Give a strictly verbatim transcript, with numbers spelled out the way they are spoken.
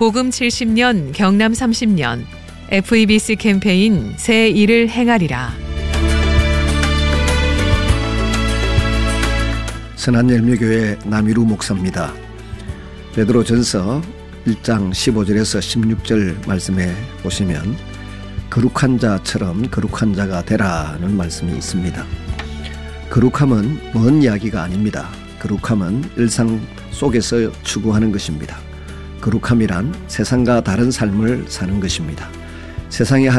복음 칠십 년 경남 삼십 년 에프이비씨 캠페인 새 일을 행하리라. 선한열매교회 남이루 목사입니다. 베드로전서 일 장 십오 절에서 십육 절 말씀에 보시면 거룩한 자처럼 거룩한 자가 되라는 말씀이 있습니다. 거룩함은 먼 이야기가 아닙니다. 거룩함은 일상 속에서 추구하는 것입니다. 거룩함이란 세상과 다른 삶을 사는 것입니다. 세상의